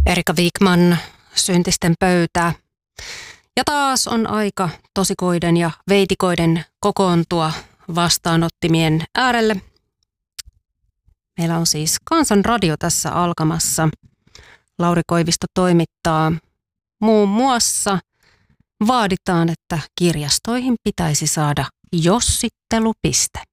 Erika Wigman, Syntisten pöytää. Ja taas on aika tosikoiden ja veitikoiden kokoontua vastaanottimien äärelle. Meillä on siis Kansanradio tässä alkamassa. Lauri Koivisto toimittaa. Muun muassa vaaditaan, että kirjastoihin pitäisi saada jossittelupiste.